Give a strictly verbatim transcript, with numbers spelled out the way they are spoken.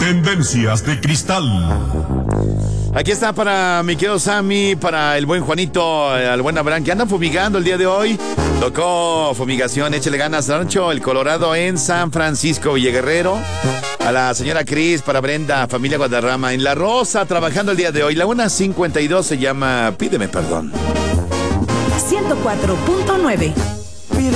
Tendencias de Cristal. Aquí está para mi querido Sammy, para el buen Juanito, al buen Abraham, que andan fumigando el día de hoy. Tocó fumigación, échale ganas, Rancho El Colorado en San Francisco Villaguerrero. A la señora Cris, para Brenda, familia Guadarrama en La Rosa, trabajando el día de hoy. La una cincuenta y dos se llama Pídeme Perdón. ciento cuatro punto nueve